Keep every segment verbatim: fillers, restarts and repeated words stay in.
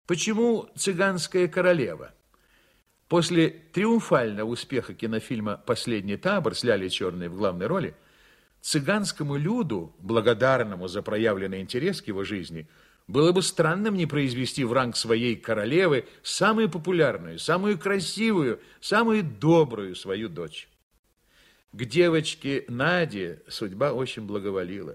Почему «Цыганская королева»? После триумфального успеха кинофильма «Последний табор» с Лялей Черной в главной роли, цыганскому люду, благодарному за проявленный интерес к его жизни, было бы странным не произвести в ранг своей королевы самую популярную, самую красивую, самую добрую свою дочь. К девочке Наде судьба очень благоволила.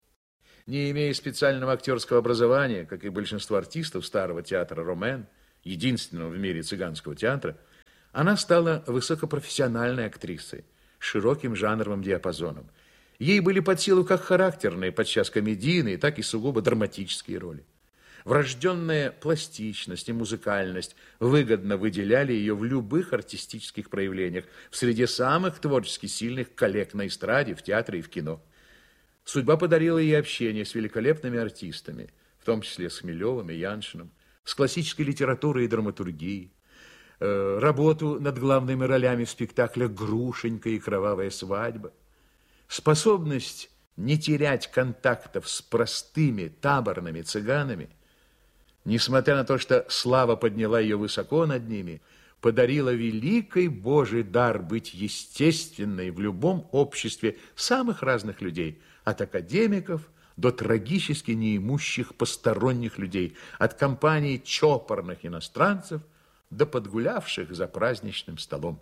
Не имея специального актерского образования, как и большинство артистов старого театра «Ромен», единственного в мире цыганского театра, она стала высокопрофессиональной актрисой, с широким жанровым диапазоном. Ей были под силу как характерные, подчас комедийные, так и сугубо драматические роли. Врожденная пластичность и музыкальность выгодно выделяли ее в любых артистических проявлениях, в среде самых творчески сильных коллег на эстраде, в театре и в кино. Судьба подарила ей общение с великолепными артистами, в том числе с Хмелевым и Яншиным, с классической литературой и драматургией, э, работу над главными ролями в спектаклях «Грушенька» и «Кровавая свадьба», способность не терять контактов с простыми таборными цыганами, несмотря на то, что слава подняла ее высоко над ними, подарила великий Божий дар быть естественной в любом обществе самых разных людей, от академиков до трагически неимущих посторонних людей, от компаний чопорных иностранцев до подгулявших за праздничным столом.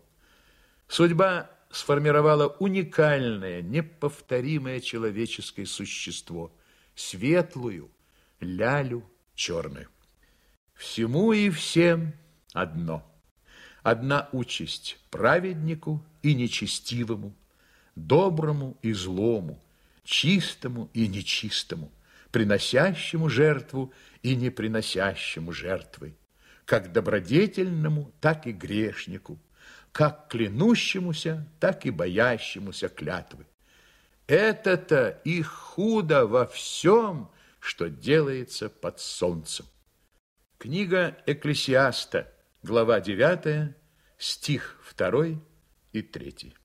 Судьба сформировала уникальное, неповторимое человеческое существо, светлую Лялю Черную. Всему и всем одно. Одна участь праведнику и нечестивому, доброму и злому, чистому и нечистому, приносящему жертву и не приносящему жертвы, как добродетельному, так и грешнику, как клянущемуся, так и боящемуся клятвы. Это-то и худо во всем, что делается под солнцем. Книга Экклесиаста, глава девятая, стих второй и третий.